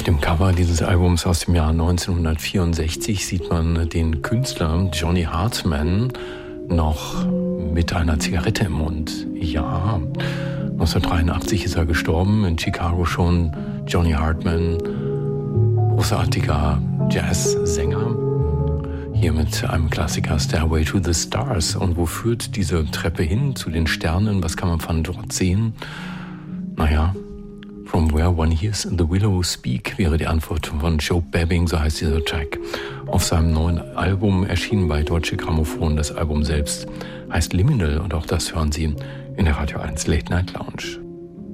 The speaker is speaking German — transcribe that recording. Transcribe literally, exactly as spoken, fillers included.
dem Cover dieses Albums aus dem Jahr neunzehnhundertvierundsechzig sieht man den Künstler Johnny Hartman noch mit einer Zigarette im Mund. Ja, neunzehnhundertdreiundachtzig ist er gestorben, in Chicago schon. Johnny Hartman, großartiger Jazzsänger, hier mit einem Klassiker Stairway to the Stars. Und wo führt diese Treppe hin? Zu den Sternen? Was kann man von dort sehen? Naja, From Where One Hears the Willow Speak wäre die Antwort von Joe Babbing, so heißt dieser Track. Auf seinem neuen Album erschienen bei Deutsche Grammophon. Das Album selbst heißt Liminal und auch das hören Sie in der Radio eins Late Night Lounge.